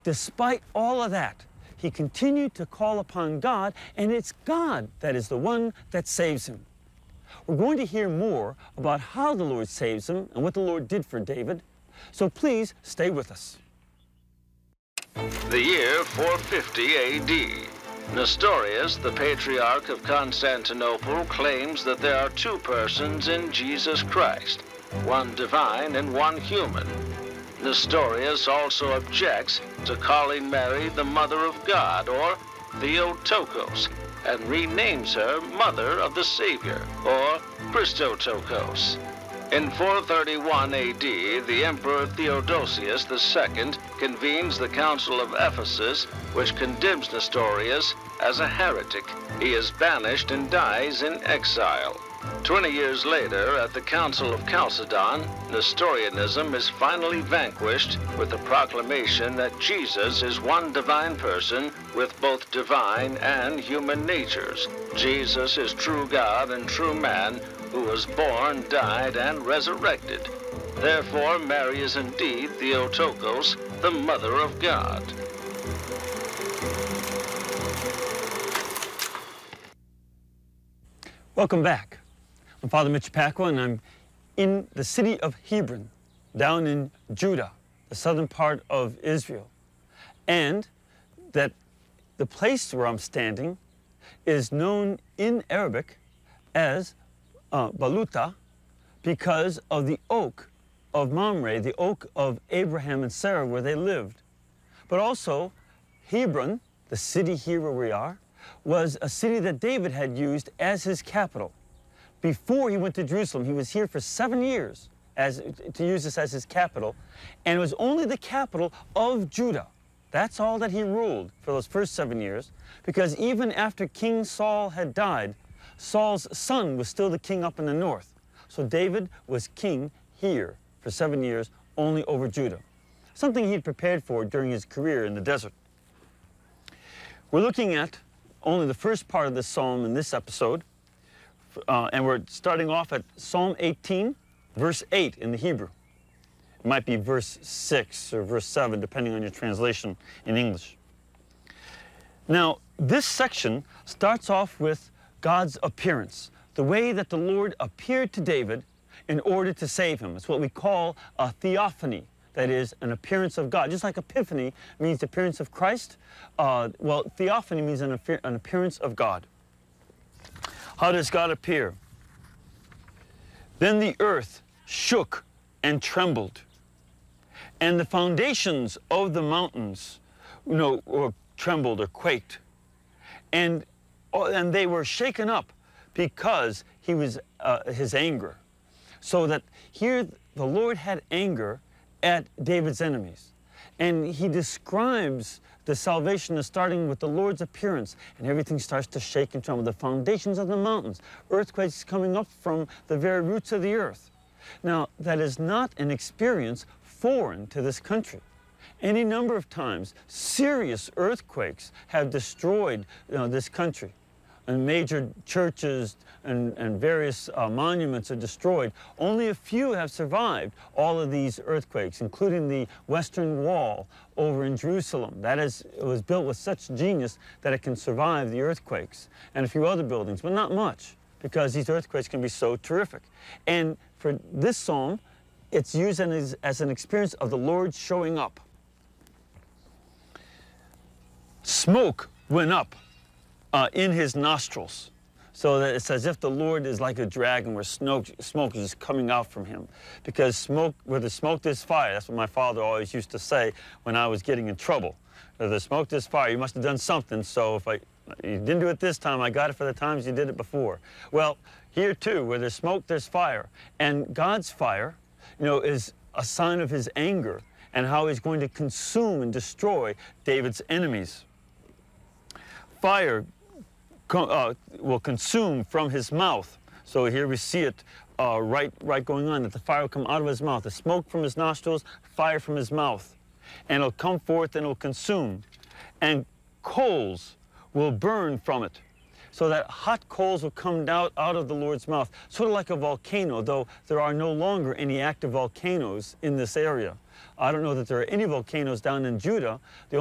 Despite all of that, he continued to call upon God, and it's God that is the one that saves him. We're going to hear more about how the Lord saves him and what the Lord did for David. So please stay with us. The year 450 A.D. Nestorius, the Patriarch of Constantinople, claims that there are two persons in Jesus Christ, one divine and one human. Nestorius also objects to calling Mary the Mother of God, or Theotokos, and renames her Mother of the Savior, or Christotokos. In 431 A.D., the Emperor Theodosius II convenes the Council of Ephesus, which condemns Nestorius as a heretic. He is banished and dies in exile. 20 years later, at the Council of Chalcedon, Nestorianism is finally vanquished with the proclamation that Jesus is one divine person with both divine and human natures. Jesus is true God and true man, who was born, died, and resurrected. Therefore, Mary is indeed Theotokos, the Mother of God. Welcome back. I'm Father Mitch Pacwa, and I'm in the city of Hebron, down in Judah, the southern part of Israel. And that the place where I'm standing is known in Arabic as Baluta, because of the oak of Mamre, the oak of Abraham and Sarah, where they lived. But also, Hebron, the city here where we are, was a city that David had used as his capital. Before he went to Jerusalem, he was here for 7 years to use this as his capital, and it was only the capital of Judah. That's all that he ruled for those first 7 years, because even after King Saul had died, Saul's son was still the king up in the north. So David was king here for 7 years, only over Judah. Something he'd prepared for during his career in the desert. We're looking at only the first part of this psalm in this episode, and we're starting off at Psalm 18, verse 8 in the Hebrew. It might be verse 6 or verse 7, depending on your translation in English. Now, this section starts off with God's appearance, the way that the Lord appeared to David in order to save him. It's what we call a theophany, that is, an appearance of God. Just like epiphany means the appearance of Christ, well, theophany means an appearance of God. How does God appear? Then the earth shook and trembled, and the foundations of the mountains, or trembled or quaked, and they were shaken up because he was his anger. So that here the Lord had anger at David's enemies. And he describes the salvation as starting with the Lord's appearance, and everything starts to shake and tremble. The foundations of the mountains, earthquakes coming up from the very roots of the earth. Now, that is not an experience foreign to this country. Any number of times, serious earthquakes have destroyed this country. And major churches and various monuments are destroyed. Only a few have survived all of these earthquakes, including the Western Wall over in Jerusalem. It was built with such genius that it can survive the earthquakes, and a few other buildings, but not much, because these earthquakes can be so terrific. And for this psalm, it's used as an experience of the Lord showing up. Smoke went up in his nostrils, so that it's as if the Lord is like a dragon where smoke is just coming out from him. Because smoke, where there's smoke, there's fire. That's what my father always used to say when I was getting in trouble. Where there's smoke, there's fire. You must have done something, so if you didn't do it this time, I got it for the times you did it before. Well, here too, where there's smoke, there's fire. And God's fire, is a sign of his anger and how he's going to consume and destroy David's enemies. Fire will consume from his mouth. So here we see it right going on, that the fire will come out of his mouth. The smoke from his nostrils, fire from his mouth. And it'll come forth and it'll consume. And coals will burn from it. So that hot coals will come out of the Lord's mouth, sort of like a volcano, though there are no longer any active volcanoes in this area. I don't know that there are any volcanoes down in Judah. The